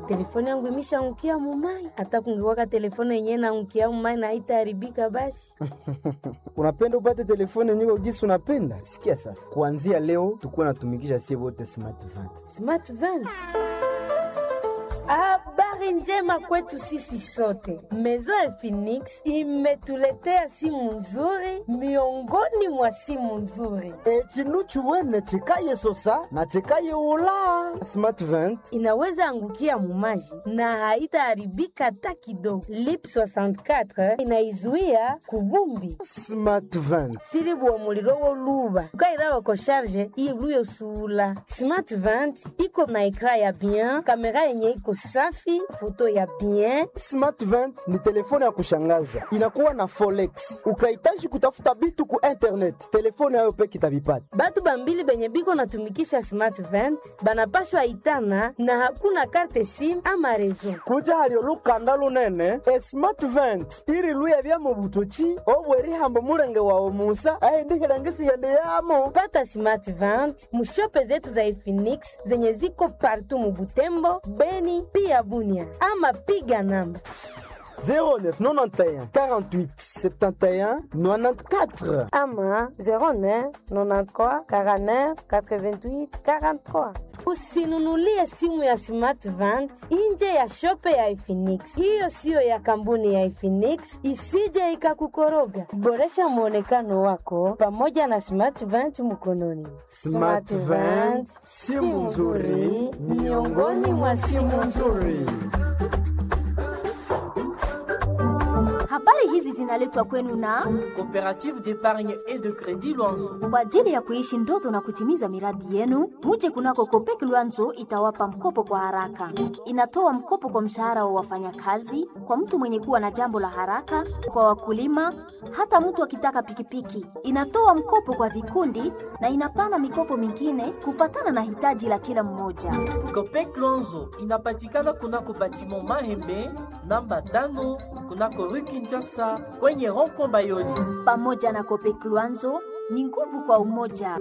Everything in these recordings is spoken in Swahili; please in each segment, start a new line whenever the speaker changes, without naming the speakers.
telefone yangu imeshaangukia mumai. Hata kungekuwa telefone yenyewe naangukia mumai na haitaharibika basi.
Unapenda upate telefone nyingi gisi unapenda? Sikia sasa. Kuanzia leo tukuwa natumikisha sie wote Smart Vent.
Smart Vent. Habari njema kwetu sisi sote. Maison ya Phoenix imetuletea simu nzuri miongoni mwa simu nzuri.
Chinu chuwene chikaye sosa na chikaye ula. Smart Vent
inaweza angukia mumaji na haitaharibika hata kidogo. Lip 64 inaizuia kuvumbi.
Smart Vent
silibu wa muliro woluba ukairawa ko charge iluyo sula. Smart Vent iko na ekran ya bien, kamera yenye iko safi, foto ya bien.
Smart Vent ni telefone ya kushangaza, inakuwa na Forex. Ukahitaji kutafuta bitu ku internet, telefone hayo peke itavipata.
Batu bambili benye biko natumikisha Smart Vent banapashwa itana na hakuna karte SIM ama rezo.
Kuja halio lukanda lunene Smart Vent iri luya vya mubutochi obweri hambo murenge wa omusa ayendihelangisi yende yamo.
Pata Smart Vent mushope zetu za Phoenix zenye ziko partout mu Butembo, Beni pia Bunia, ama piga namba
0991 48 71 94
ama 09 93 49 88 43. Usinunulie simu ya Smart Vent nje ya shope ya Phoenix. Hiyo sio ya kampuni ya Phoenix, isije ikakukoroga. Boresha muonekano wako pamoja na Smart Vent mkononi.
Smart Vent, simu nzuri miongoni mwa simu nzuri.
Habari hizi zinaletwa kwenu na
Coopérative d'épargne et de crédit Luanzo.
Kwa ajili ya kuishi ndoto na kutimiza miradi yenu, muje kunako Copec Luanzo itawapa mkopo kwa haraka. Inatoa mkopo kwa mshahara wa wafanyakazi, kwa mtu mwenye kuwa na jambo la haraka, kwa wakulima, hata mtu akitaka pikipiki. Inatoa mkopo kwa vikundi na inapana mikopo mingine kufatana na hitaji la kila mmoja.
Copec Luanzo inapatikana kunako batiment Mahembe namba 5 kunako Rue Kinshasa kwenye rond-point Bayoni.
Pamoja na Copec Luanzo ni nguvu kwa umoja.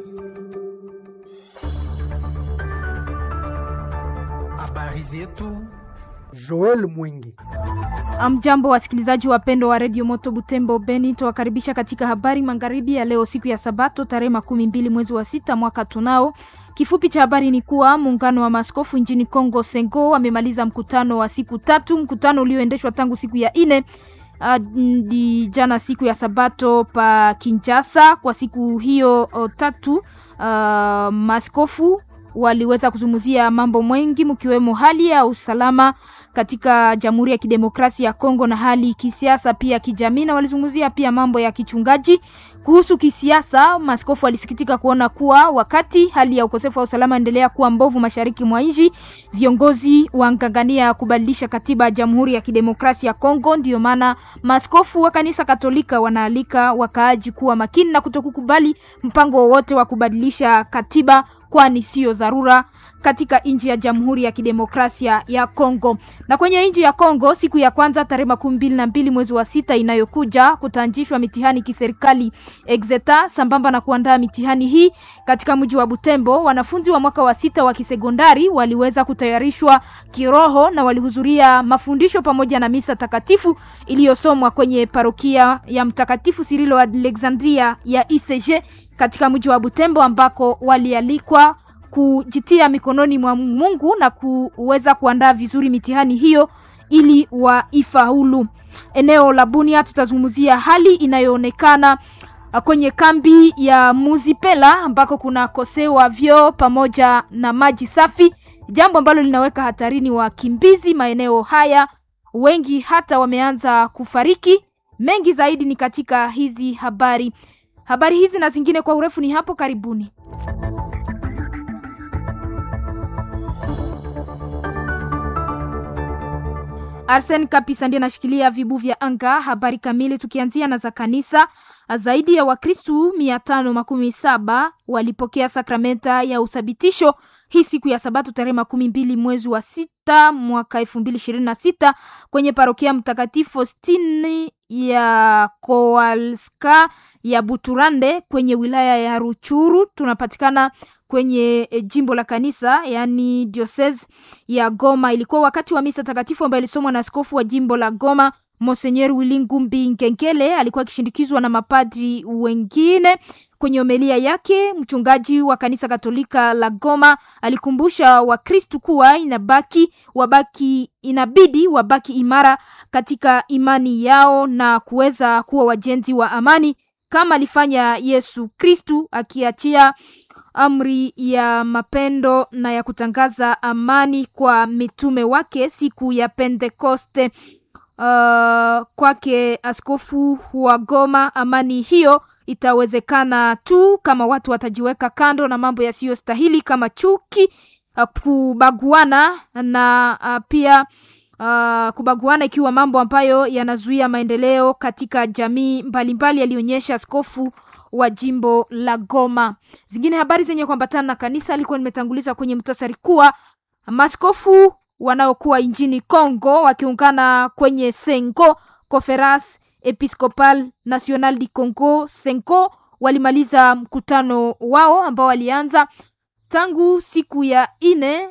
Habari zetu
Joel Mwingi.
Amjambo wasikilizaji wapendo wa Radio Moto Butembo Beni, tuwakaribisha katika habari magharibi ya leo siku ya Sabato tarehe 12 mwezi wa 6 mwaka tunao. Kifupi cha habari ni kuwa muungano wa maaskofu nchini Kongo Sengo amemaliza mkutano wa siku 3, mkutano ulioendeshwa tangu siku ya 4 di jana siku ya Sabato pa Kinshasa. Kwa siku hiyo 3 maaskofu waliweza kuzungumzia mambo mengi mkiwemo hali ya usalama katika Jamhuri ya Kidemokrasia ya Kongo na hali kisiasa pia kijamii, na walizungumzia pia mambo ya kichungaji. Kuhusu kisiasa, maaskofu walisikitika kuona kuwa wakati hali ya ukosefu wa usalama endelea kuwa mbovu mashariki mwa nchi, viongozi wangangania kubadilisha katiba ya Jamhuri ya Kidemokrasia ya Kongo. Ndio maana maaskofu wa kanisa Katolika wanaalika wakaaji kuwa makini na kutokukubali mpango wowote wa kubadilisha katiba, kwani sio dharura katika nchi ya Jamhuri ya Kidemokrasia ya Kongo. Na kwenye nchi ya Kongo siku ya kwanza tarehe 12 mwezi wa 6 inayokuja kutanjishwa mitihani kiserikali exeta. Sambamba na kuandaa mitihani hii katika mji wa Butembo, wanafunzi wa mwaka wa 6 wa kisekondari waliweza kutayarishwa kiroho na walihudhuria mafundisho pamoja na misa takatifu iliyosomwa kwenye parokia ya Mtakatifu Cyril wa Alexandria ya ICG katika mji wa Butembo, ambako walialikwa kujitia mikononi mwa Mungu na kuweza kuandaa vizuri mitihani hiyo ili waifaulu. Eneo la Bunia tutazungumzia hali inayoonekana kwenye kambi ya Muzipela ambako kuna kosewa vyoo pamoja na maji safi, jambo ambalo linaweka hatarini wakimbizi maeneo haya. Wengi hata wameanza kufariki. Mengi zaidi ni katika hizi habari. Habari hizi na zingine kwa urefu ni hapo karibuni. Arsene Kapisa ndiye anashikilia vibu vya anga. Habari kamili tukianzia na za kanisa. Zaidi ya Wakristu 517 walipokea sakramenta ya usabitisho hii siku ya Sabato tarehe 12 mwezi wa 6 mwaka 2026 kwenye parokia Mtakatifu Faustini ya Kowalska ya Buturande kwenye wilaya ya Ruchuru. Tunapatikana kwenye jimbo la kanisa, yani diocese ya Goma. Ilikuwa wakati wa misa takatifu ambayo ilisomwa na askofu wa jimbo la Goma, Monseigneur Wilingumbi Nkenkele. Alikuwa akishindikizwa na mapadri wengine. Kwenye homilia yake, mchungaji wa kanisa Katolika la Goma alikumbusha Wakristo kuwa inabidi wabaki imara katika imani yao na kuweza kuwa wajenzi wa amani kama alifanya Yesu Kristu, akiachia amri ya mapendo na ya kutangaza amani kwa mitume wake siku ya Pentekoste. Kwake askofu wa Goma, amani hiyo itawezekana tu kama watu watajiweka kando na mambo yasiyostahili kama chuki, kubaguana na pia kubaguana, ikiwa mambo ambayo yanazuia maendeleo katika jamii mbalimbali, alionyesha askofu wa jimbo la Goma. Zingine habari zenye kuambatana na kanisa alikuwa nimetanguliza kwenye mtasari kuwa maskofu wanaokuwa nchini Kongo wakiungana kwenye Sengo, Conference Episcopal National du Congo, Sengo, walimaliza mkutano wao ambao walianza tangu siku ya 4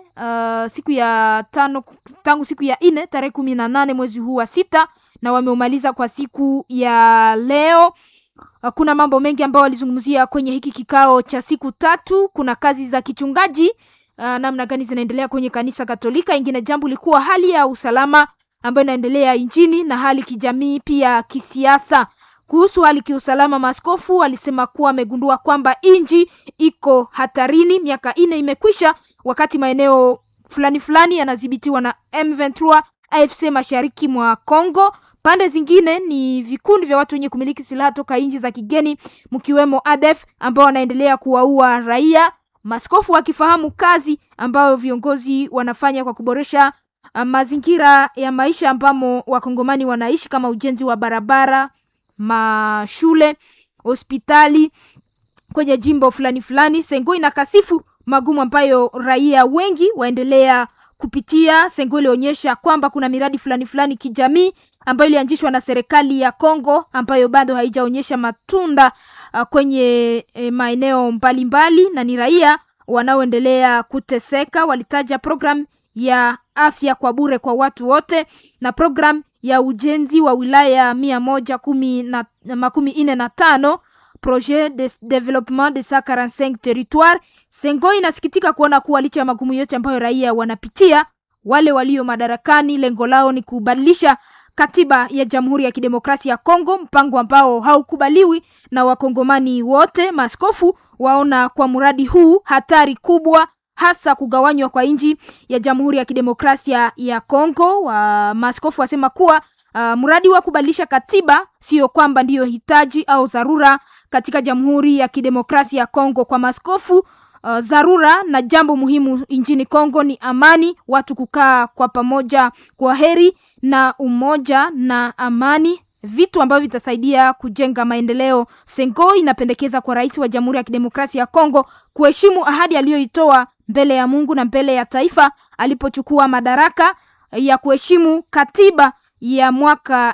tarehe 18 mwezi huu wa 6 na wameumaliza kwa siku ya leo. Kuna mambo mengi ambayo walizungumzia kwenye hiki kikao cha siku 3. Kuna kazi za kichungaji, namna gani zinaendelea kwenye kanisa Katolika. Ingine jambo likuwa hali ya usalama ambayo inaendelea nchini na hali kijamii pia kisiasa. Kuhusu hali kiusalama, maaskofu walisema kuwa amegundua kwamba inji iko hatarini. Miaka 4 imekwisha wakati maeneo fulani yanadhibitiwa na M23 AFC mashariki mwa Kongo. Pande zingine ni vikundi vya watu wenye kumiliki silaha toka nchi za kigeni, mkiwemo ADF ambao wanaendelea kuwaua raia. Maaskofu wakifahamu kazi ambayo viongozi wanafanya kwa kuboresha mazingira ya maisha ambamo wakongomani wanaishi, kama ujenzi wa barabara, mashule, hospitali kwenye jimbo fulani. Sengo inakasifu magumu ambayo raia wengi waendelea kupitia. Sengo ilionyesha kwamba kuna miradi fulani kijamii ambayo ilianzishwa na serikali ya Kongo ambayo bado haijaonyesha matunda kwenye maeneo mbalimbali na ni raia wanaoendelea kuteseka. Walitaja program ya afya kwa bure kwa watu wote na program ya ujenzi wa wilaya 145 projet de développement de 145 territoire. Sengo inasikitika kuona kuwa licha ya magumu yote ambayo raia wanapitia, wale walio madarakani lengo lao ni kubadilisha katiba ya Jamhuri ya Kidemokrasia ya Kongo, mpango ambao haukubaliwi na wakongomani wote. Maaskofu waona kwa mradi huu hatari kubwa, hasa kugawanywa kwa nchi ya Jamhuri ya Kidemokrasia ya Kongo. Maaskofu wasema kuwa mradi wa kubadilisha katiba sio kwamba ndiyo hitaji au dharura katika Jamhuri ya Kidemokrasia ya Kongo. Kwa maaskofu, dharura na jambo muhimu nchini Kongo ni amani, watu kukaa kwa pamoja kwa heri na umoja na amani, vitu ambavyo vitasaidia kujenga maendeleo. Sengo inapendekeza kwa rais wa Jamhuri ya Kidemokrasia ya Kongo kuheshimu ahadi aliyoitoa mbele ya Mungu na mbele ya taifa alipochukua madaraka, ya kuheshimu katiba ya mwaka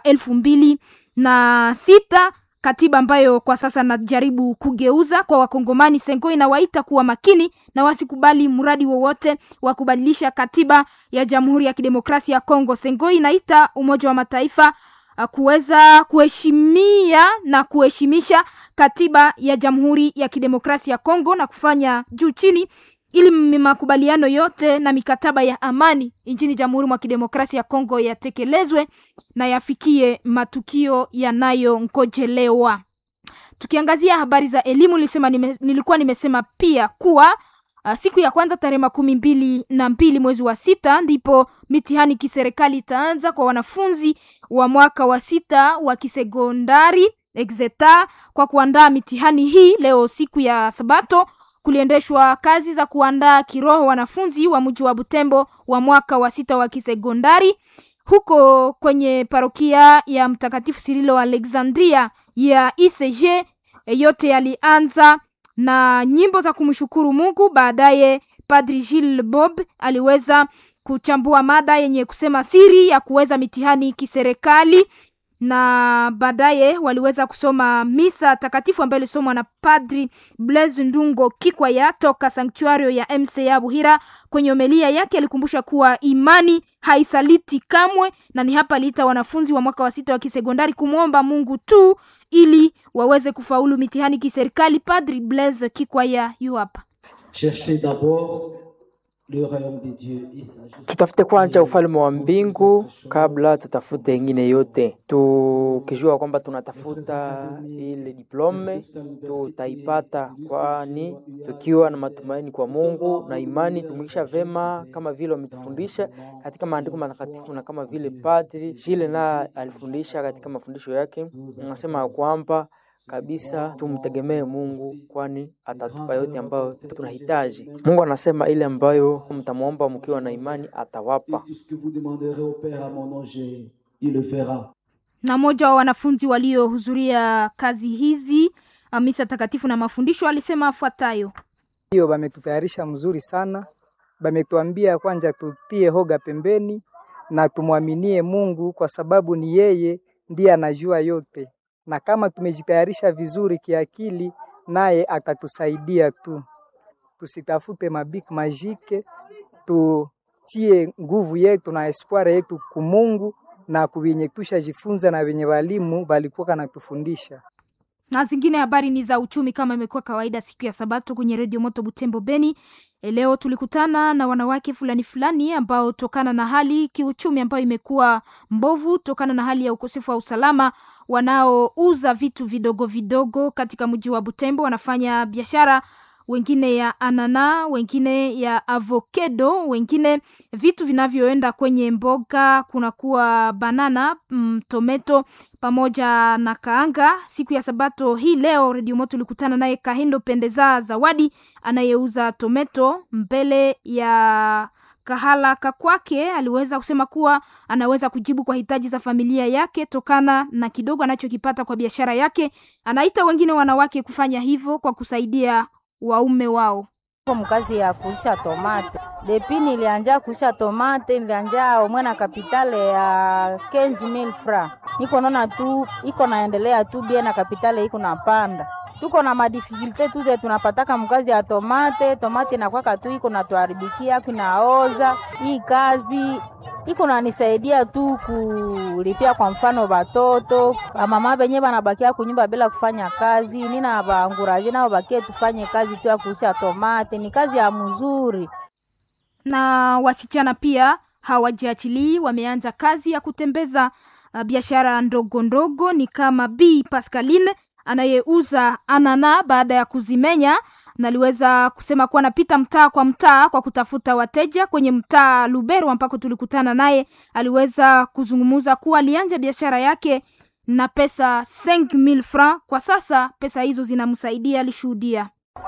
2006, katiba ambayo kwa sasa najaribu kugeuza kwa wakongomani. Sengo inawaita kuwa makini na wasikubali mradi wowote wa kubadilisha katiba ya Jamhuri ya Kidemokrasia ya Kongo. Sengo inaita Umoja wa Mataifa kuweza kuheshimia na kuheshimisha katiba ya Jamhuri ya Kidemokrasia ya Kongo na kufanya juu chini ili makubaliano yote na mikataba ya amani nchini Jamhuri ya Kidemokrasia ya Kongo yatekelezwe na yafikie matukio yanayongojelewa. Tukiangazia habari za elimu, nilikuwa nimesema pia kuwa siku ya kwanza tarehe 12 mwezi wa 6 ndipo mitihani kiserikali itaanza kwa wanafunzi wa mwaka wa 6 wa kisekondari exeta. Kwa kuandaa mitihani hii leo siku ya Sabato kuliendeshwa kazi za kuandaa kiroho wanafunzi wa mji wa Butembo wa mwaka wa 6 wa kisekondari huko kwenye parokia ya Mtakatifu Sirilo Alexandria ya ICG. Yote yalianza na nyimbo za kumshukuru Mungu. Baadaye Padri Gilles Bob aliweza kuchambua mada yenye kusema siri ya kuweza mitihani kiserikali na baadaye waliweza kusoma misa takatifu ambayo ilisomwa na Padri Blaise Ndungo Kikwaya toka sanktuario ya MCA Buhira. Kwenye homilia yake alikumbusha kuwa imani haisaliti kamwe, na ni hapa aliita wanafunzi wa mwaka wa 6 wa kisekondari kumwomba Mungu tu ili waweze kufaulu mitihani kiserikali. Padri Blaise Kikwaya yu hapa.
Cherchez d'abord le royaume de Dieu et sa justice.
Tutafute kwanza ufalme wa mbingu kabla tutafute ingine yote. Tukijua kwamba tunatafuta ile diplome tutaipata, kwani tukiwa na matumaini kwa Mungu na imani tumikisha vema kama vile wametufundisha katika maandiko matakatifu, na kama vile Padri Gilles na alifundisha katika mafundisho yake. Anasema kwamba kabisa tumtegemee Mungu, kwani atatupa yote ambayo tunahitaji. Mungu anasema ile ambayo mtamwomba mkiwa na imani atawapa.
Na mmoja wa wanafunzi waliohudhuria kazi hizi misa takatifu na mafundisho alisema afuatayo:
hiyo bametutayarisha mzuri sana, bametuambia kwanza tutie hoga pembeni na tumwaminie Mungu, kwa sababu ni yeye ndiye anajua yote, na kama tumejitayarisha vizuri kiakili naye atatusaidia tu. Tusitafute mabik majike, tutie nguvu yetu na espoir yetu kumungu na kuwenye tushajifunza na wenye walimu balikuwa kanatufundisha.
Na zingine habari ni za uchumi kama imekuwa kawaida siku ya Sabato kwenye Radio Moto Butembo Beni. Leo tulikutana na wanawake fulani ambao tokana na hali kiuchumi ambayo imekuwa mbovu tokana na hali ya ukosefu wa usalama, wanaouza vitu vidogo katika mji wa Butembo. Wanafanya biashara, wengine ya anana, wengine ya avocado, wengine vitu vinavyoenda kwenye mboga, kuna kuwa banana, tomato pamoja na kaanga. Siku ya Sabato hii leo Radio Moto tulikutana naye Kahindo Pendeza Zawadi anayeuza tomato mbele ya kahala kwake. Aliweza kusema kuwa anaweza kujibu kwa hitaji za familia yake tokana na kidogo anachokipata kwa biashara yake. Anaita wengine wanawake kufanya hivyo kwa kusaidia waume wao.
Kwa mkazi ya kuisha tomate. Depi nilianja kuisha tomate, nilianja omwena kapitale ya 15,000 francs. Niko naona tu, iko naendelea tu bia na kapitale iko napanda. Tuko na madifikulte tuze tunapataka mkazi ya tomate na kwa tu iko natuharibikia, kunaoza. Hii kazi iko nanisaidia tu kulipia kwa mfano watoto, mama benye banabakia kunyumba bila kufanya kazi. Nina baanguraje nao bakie tufanye kazi tu ya kuusha tomate, ni kazi ya mzuri.
Na wasichana pia hawajiachili, wameanza kazi ya kutembeza biashara ndogo, ni kama Bi Pascaline anayeuza anana baada ya kuzimenya, na aliweza kusema kuwa anapita mtaa kwa mtaa kwa kutafuta wateja. Kwenye mtaa Lubero ambako tulikutana naye, aliweza kuzungumza kuwa alianza biashara yake na pesa 5,000 francs. Kwa sasa pesa hizo zinamsaidia, alishuhudia.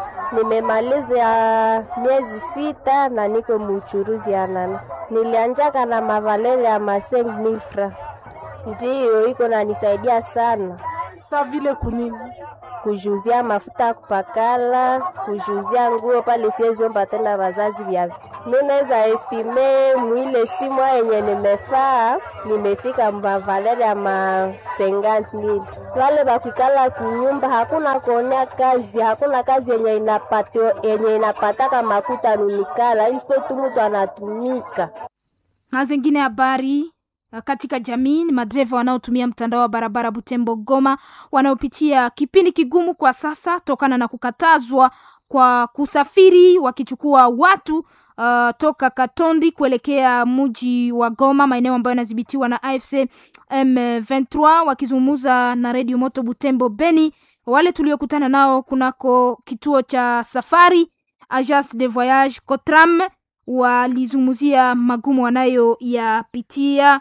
Nimemaliza miezi 6 na niko mchuruzi ya nana. Nilianjaka na mavalele ya 5,000 francs. Ndiyo iko na nisaidia sana.
Sa vile kunini?
Kujuzia mafuta kupakala, kujuzia nguo pale siwezi omba tena wazazi vya. Ninaweza estime mwile simu yenye nimefaa, nimefika mbavalere ya 50,000. Wale bakikala kunyumba hakuna kuonea kazi, hakuna kazi yenye inapataka makuta nunikala, ifo tu mtu anatumika.
Na zingine habari katika jamii ni madereva wanaotumia mtandao wa barabara Butembo Goma wanaopitia kipindi kigumu kwa sasa tokana na kukatazwa kwa kusafiri wakichukua watu toka Katondi kuelekea mji wa Goma, maeneo ambayo yanadhibitiwa na AFC M23. Wakizungumza na Radio Moto Butembo Beni, wale tuliokutana nao kunako kituo cha safari Agence de Voyage Cotram walizungumzia magumu wanayoyapitia,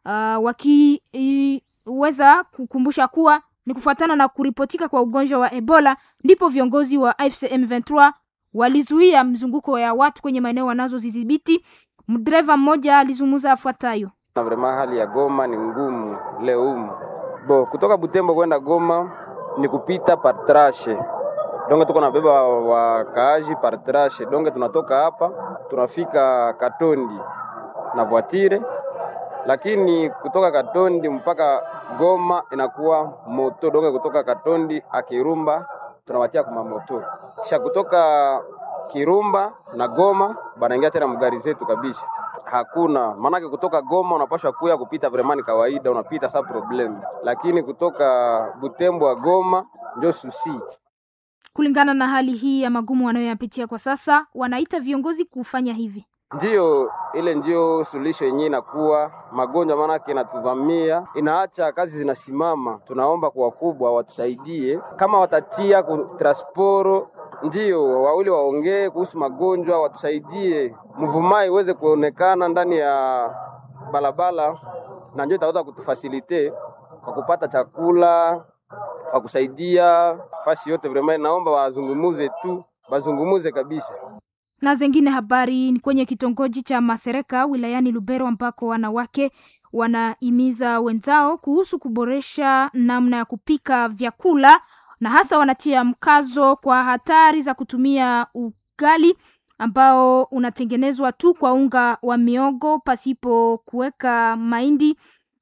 wakiweza kukumbusha kuwa ni kufuatana na kuripotika kwa ugonjwa wa Ebola ndipo viongozi wa AFC M23 walizuia mzunguko ya watu kwenye maeneo wanazozidhibiti. Mdereva mmoja alizungumza afuatayo:
na vrema hali ya Goma ni ngumu leo kutoka Butembo kwenda Goma ni kupita par trashe. Donge tuko nabeba wakaaji par trashe. Donge tunatoka hapa tunafika Katondi na voitire lakini kutoka Katondi mpaka Goma inakuwa moto. Donge kutoka Katondi akirumba tunawatia kwa moto, kisha kutoka Kirumba na Goma banaingia tena mgari zetu kabisa. Hakuna maanake kutoka Goma unapaswa kuya kupita vraiment kawaida, unapita sa problem, lakini kutoka Butembo wa Goma ndio susi.
Kulingana na hali hii ya magumu wanayoyapitia kwa sasa, wanaita viongozi kufanya hivi. Ndio suluhisho yenyewe inakuwa magonjwa maanake inatuvamia, inaacha kazi zinasimama. Tunaomba kwa wakubwa watusaidie, kama watatia transporo ndio wawili waongee kuhusu magonjwa, watusaidie mvumai iweze kuonekana ndani ya balabala, na ndio itaweza kutufasilite kwa kupata chakula, kwa kusaidia fasi yote. Vraiment naomba wazungumuze kabisa. Na zingine habari ni kwenye kitongoji cha Masereka wilayani Lubero, ambako wanawake wanahimiza wenzao kuhusu kuboresha namna ya kupika vyakula, na hasa wanatia mkazo kwa hatari za kutumia ugali ambao unatengenezwa tu kwa unga wa miogo pasipo kuweka mahindi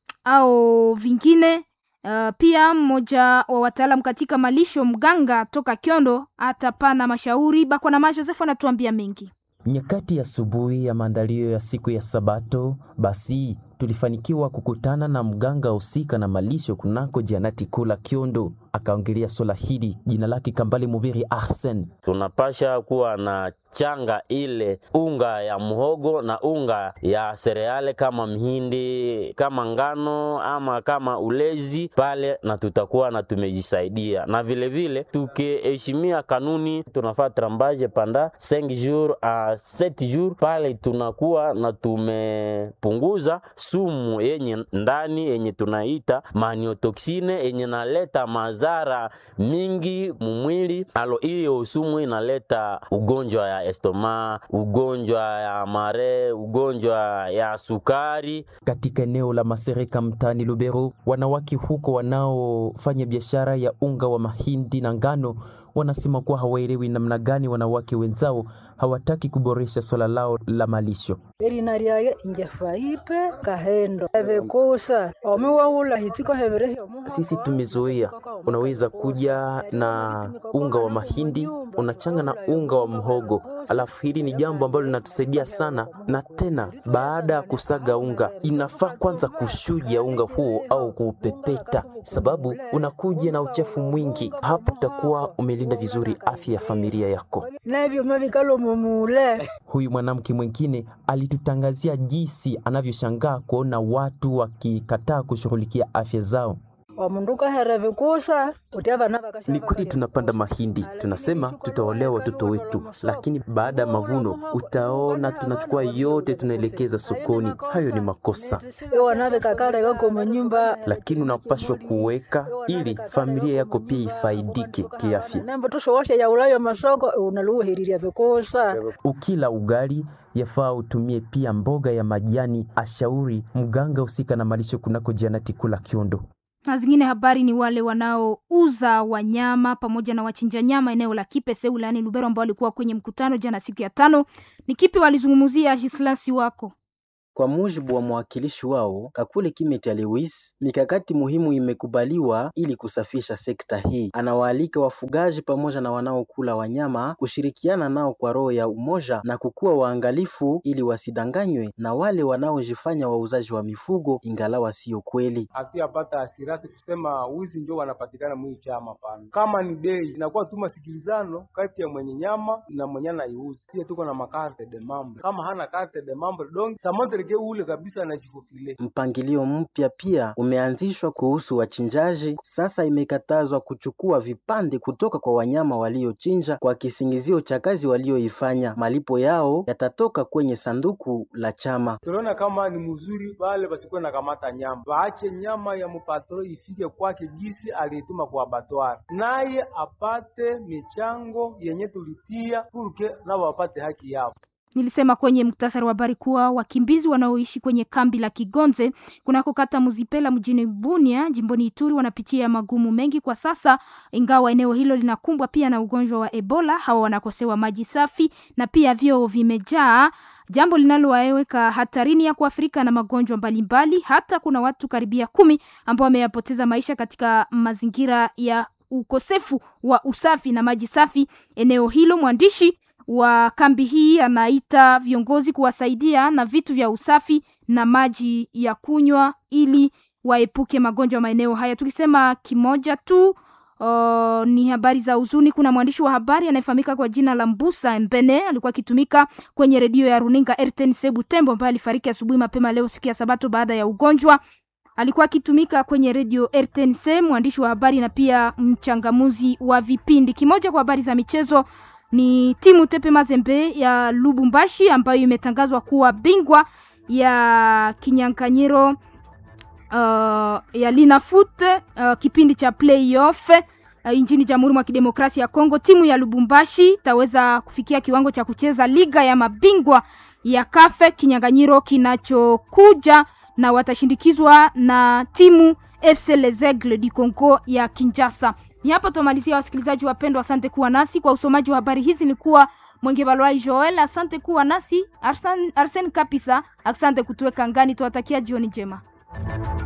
au vingine. Pia mmoja wa wataalamu katika malisho, mganga toka Kiondo, atapana mashauri. Bakwana Joseph anatuambia mengi.
Nyakati ya asubuhi ya maandalio ya siku ya Sabato, basi tulifanikiwa kukutana na mganga husika na malisho kunako Janati Kula Kiondo. Akaongelea swala hili, jina lake Kambale Mubiri Arsene.
Tunapasha kuwa na changa ile unga ya muhogo na unga ya cereale kama mhindi, kama ngano ama kama ulezi pale, na tutakuwa na tumejisaidia. Na vile vile tukiheshimia kanuni, tunafaa trambaje panda 5 jours à 7 jours pale, tunakuwa na tumepunguza sumu yenye ndani yenye tunaita maniotoksine yenye naleta mazara mingi mumwili. Alo hiyo sumu inaleta ugonjwa ya estoma, ugonjwa ya mare, ugonjwa ya sukari.
Katika eneo la Masereka mtani Lubero, wanawake huko wanaofanya biashara ya unga wa mahindi na ngano wanasema kuwa hawaelewi namna gani wanawake wenzao hawataki kuboresha swala lao la malisho. Sisi tumezoea, unaweza kuja na unga wa mahindi unachanga na unga wa mhogo, alafu hili ni jambo ambalo linatusaidia sana. Na tena baada ya kusaga unga inafaa kwanza kushuja unga huo au kuupepeta, sababu unakuja na uchafu mwingi. Hapo utakuwa umelinda vizuri afya ya familia yako. Huyu mwanamke mwingine alitutangazia jinsi anavyoshangaa kuona watu wakikataa kushughulikia afya zao. Ni kweli tunapanda mahindi, tunasema tutaolea watoto wetu, lakini baada ya mavuno utaona tunachukua yote tunaelekeza sokoni. Hayo ni makosa, lakini unapaswa kuweka ili familia yako pia ifaidike kiafya. Ukila ugali yafaa utumie pia mboga ya majani, ashauri mganga husika na malisho kunako Janati Kula Kiondo.
Na zingine habari ni wale wanaouza wanyama pamoja na wachinja nyama eneo la Kipese wilayani Lubero, ambao walikuwa kwenye mkutano jana siku ya 5. Ni kipi walizungumzia, Gislasi wako?
Kwa mujibu wa mwakilishi wao Kakule Kimeta Lewis, mikakati muhimu imekubaliwa ili kusafisha sekta hii. Anawaalika wafugaji pamoja na wanaokula wanyama kushirikiana nao kwa roho ya umoja na kukuwa waangalifu ili wasidanganywe na wale wanaojifanya wauzaji wa mifugo ingalawa sio kweli.
Hatuyapata asirasi kusema wizi ndio wanapatikana mwi chama pana. Kama ni bei inakuwa tu masikilizano kati ya mwenye nyama na mwenye anaiuza. Pia tuko na makarte de membre. Kama hana carte de membre donc ule kabisa na jifukile.
Mpangilio mpya pia umeanzishwa kuhusu wachinjaji. Sasa imekatazwa kuchukua vipande kutoka kwa wanyama waliochinja kwa kisingizio cha kazi walioifanya. Malipo yao yatatoka kwenye sanduku la chama.
Tunaona kama ni mzuri wale basikuwa na kamata nyama, waache nyama ya mpatro ifike kwake gisi alituma kwa abattoir, naye apate michango yenye tulitia purke na wapate haki yao.
Nilisema kwenye muktasari wa habari kuwa wakimbizi wanaoishi kwenye kambi la Kigonze kunako kata Muzipela mjini Bunia jimboni Ituri wanapitia magumu mengi kwa sasa, ingawa eneo hilo linakumbwa pia na ugonjwa wa Ebola. Hawa wanakosewa maji safi na pia vyoo vimejaa. jambo linalowaweka hatarini ya kuathirika na magonjwa mbalimbali. Hata kuna watu karibia 10 ambao wameyapoteza maisha katika mazingira ya ukosefu wa usafi na maji safi eneo hilo. Mwandishi wa kambi hii anaita viongozi kuwasaidia na vitu vya usafi na maji ya kunywa ili waepuke magonjwa maeneo haya. Tukisema kimoja tu ni habari za huzuni. Kuna mwandishi wa habari anayefahamika kwa jina la Mbusa Mbene, alikuwa akitumika kwenye redio ya runinga RTNC Butembo, ambaye alifariki asubuhi mapema leo siku ya Sabato baada ya ugonjwa. Alikuwa akitumika kwenye redio RTNC, mwandishi wa habari na pia mchangamuzi wa vipindi. Kimoja kwa habari za michezo ni timu Tepe Mazembe ya Lubumbashi ambayo imetangazwa kuwa bingwa ya kinyang'anyiro ya Linafoot kipindi cha playoff nchini Jamhuri ya Kidemokrasia ya Kongo. Timu ya Lubumbashi itaweza kufikia kiwango cha kucheza liga ya mabingwa ya CAF, kinyang'anyiro kinachokuja, na watashindikizwa na timu FC Les Aigles du Congo ya Kinshasa. Ni hapo tumalizia, wasikilizaji wapendwa, asante kuwa nasi. Kwa usomaji wa habari hizi nilikuwa Mwenge Balwai Joel, asante kuwa nasi. Arsene Kapisa, asante kutuweka ngani. Tuwatakia jioni njema.